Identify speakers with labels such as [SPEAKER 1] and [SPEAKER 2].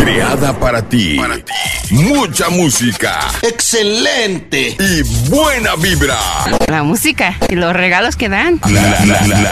[SPEAKER 1] creada para ti. Mucha música.
[SPEAKER 2] ¡Excelente!
[SPEAKER 1] Y buena vibra.
[SPEAKER 3] La música y los regalos que dan.
[SPEAKER 1] La